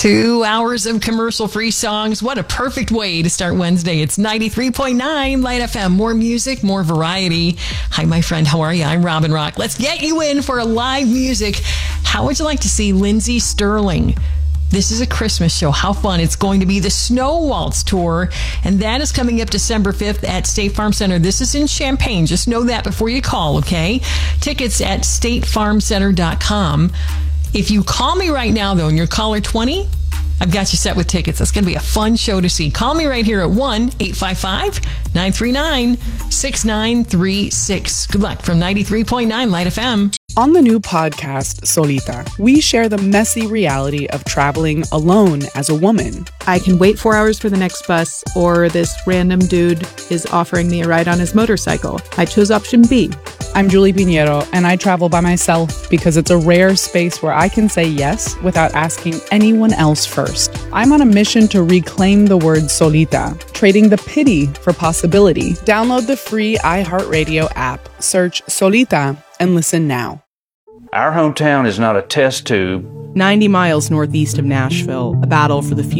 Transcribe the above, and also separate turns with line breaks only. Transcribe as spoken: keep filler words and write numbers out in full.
Two hours of commercial-free songs. What a perfect way to start Wednesday. It's ninety-three point nine Light F M. More music, more variety. Hi, my friend. How are you? I'm Robin Rock. Let's get you in for a live music. How would you like to see Lindsey Stirling? This is a Christmas show. How fun. It's going to be the Snow Waltz Tour, and that is coming up December fifth at State Farm Center. This is in Champaign. Just know that before you call, okay? Tickets at state farm center dot com. If you call me right now, though, and you're caller twenty, I've got you set with tickets. That's going to be a fun show to see. Call me right here at one eight five five nine three nine six nine three six. Good luck from ninety-three point nine Light F M.
On the new podcast, Solita, we share the messy reality of traveling alone as a woman.
I can wait four hours for the next bus, or this random dude is offering me a ride on his motorcycle. I chose option B.
I'm Julie Pinheiro, and I travel by myself because it's a rare space where I can say yes without asking anyone else first. I'm on a mission to reclaim the word solita, trading the pity for possibility. Download the free iHeartRadio app, search Solita, and listen now.
Our hometown is not a test tube.
ninety miles northeast of Nashville, a battle for the future.